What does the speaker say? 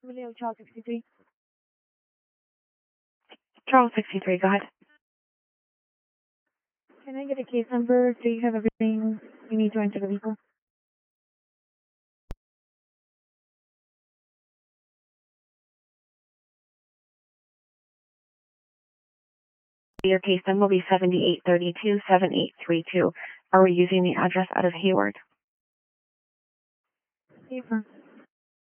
Leo, Charles 63. Charles 63, go ahead. Can I get a case number? Do you have everything you need to enter the vehicle? Your case number will be 7832-7832. Are we using the address out of Hayward? Affirm.